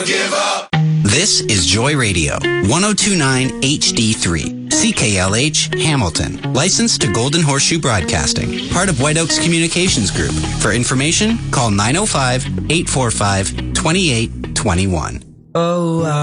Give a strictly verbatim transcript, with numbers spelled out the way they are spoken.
Give up. This is Joy Radio, one oh two point nine H D three, C K L H, Hamilton. Licensed to Golden Horseshoe Broadcasting, part of White Oaks Communications Group. For information, call nine oh five, eight four five, two eight two one. Oh, uh